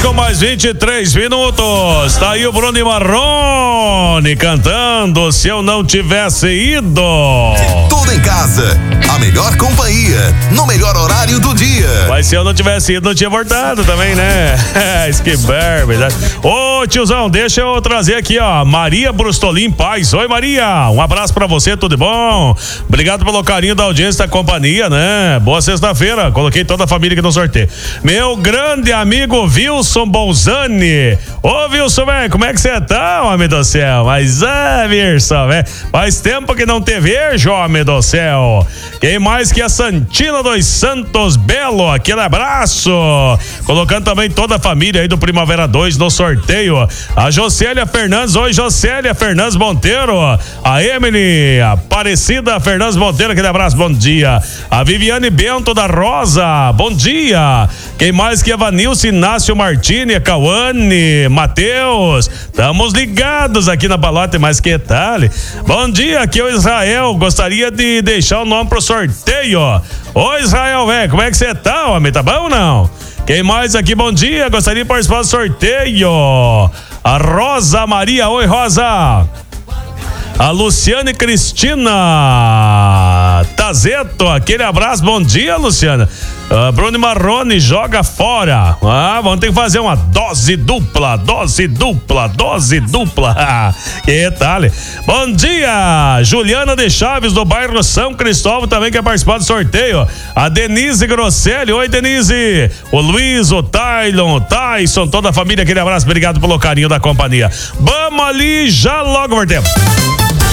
com mais 23 minutos. Tá aí o Bruno e Marrone cantando Se Eu Não Tivesse Ido. Tudo em casa, a melhor companhia, no melhor horário do dia. Mas se eu não tivesse ido, não tinha voltado também, né? Que verdade. Ô tiozão, deixa eu trazer aqui, ó, Maria Brustolin Paz. Oi, Maria, um abraço pra você, tudo bom? Obrigado pelo carinho da audiência da companhia, né? Boa sexta-feira, coloquei toda a família aqui no sorteio. Meu grande amigo Wilson Bolzani. Ô Wilson, velho, como é que você tá, homem do céu? Mas Wilson, velho, faz tempo que não te vejo, homem do céu. Quem mais que a Santina dos Santos Belo, aquele abraço. Colocando também toda a família aí do Primavera 2 no sorteio. A Jocélia Fernandes, oi Jocélia Fernandes Monteiro. A Emily Aparecida Fernandes Monteiro, aquele abraço, bom dia. A Viviane Bento da Rosa, bom dia. Quem mais que a Vanilce Inácio Martini, a Cauane, Matheus. Estamos ligados aqui na Balota, mas que tal? Bom dia, aqui é o Israel. Gostaria de deixar o nome pro sorteio. Ô Israel, velho, como é que você tá, homem? Tá bom ou não? Quem mais aqui, bom dia, gostaria de participar do sorteio. A Rosa Maria, oi Rosa. A Luciane Cristina Tazeto, aquele abraço, bom dia Luciana. Bruno Marrone joga fora. Vamos ter que fazer uma dose dupla. Que tal? Bom dia, Juliana de Chaves do bairro São Cristóvão também quer participar do sorteio. A Denise Grosselli, oi Denise. O Luiz, o Tylon, o Tyson, toda a família, aquele abraço, obrigado pelo carinho da companhia. Vamos ali, já logo voltemos.